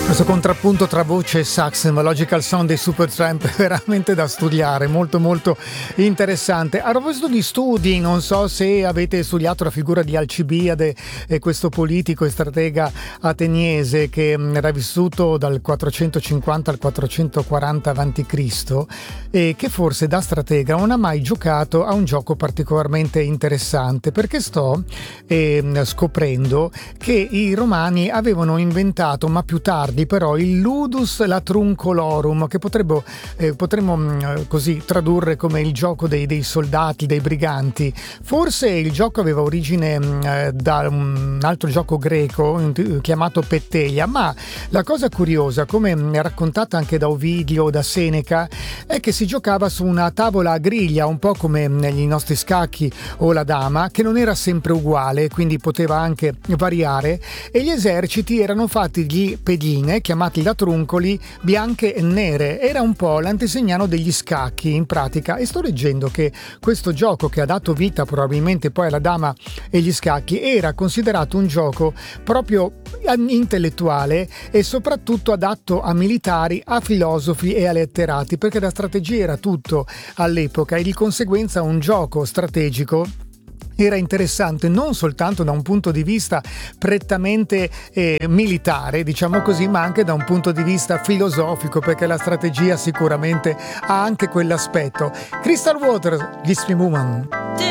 Questo contrappunto tra voce e sax, ma Logical Sound dei Supertramp è veramente da studiare, molto molto interessante. A proposito di studi, non so se avete studiato la figura di Alcibiade, questo politico e stratega ateniese che era vissuto dal 450 al 440 a.C. e che forse da stratega non ha mai giocato a un gioco particolarmente interessante, perché sto scoprendo che i romani avevano inventato, ma più tardi però, il ludus latruncolorum, che potremmo così tradurre come il gioco dei soldati, dei briganti. Forse il gioco aveva origine da un altro gioco greco chiamato Petteia, ma la cosa curiosa, come è raccontata anche da Ovidio, da Seneca, è che si giocava su una tavola a griglia, un po' come negli nostri scacchi o la dama, che non era sempre uguale, quindi poteva anche variare, e gli eserciti erano fatti di pedine chiamati latruncoli, bianche e nere. Era un po' l'antesignano degli scacchi in pratica, e sto leggendo che questo gioco, che ha dato vita probabilmente poi alla dama e gli scacchi, era considerato un gioco proprio intellettuale e soprattutto adatto a militari, a filosofi e a letterati, perché la strategia era tutto all'epoca e di conseguenza un gioco strategico era interessante non soltanto da un punto di vista prettamente militare, diciamo così, ma anche da un punto di vista filosofico, perché la strategia sicuramente ha anche quell'aspetto. Crystal Waters, Kiss Me Woman.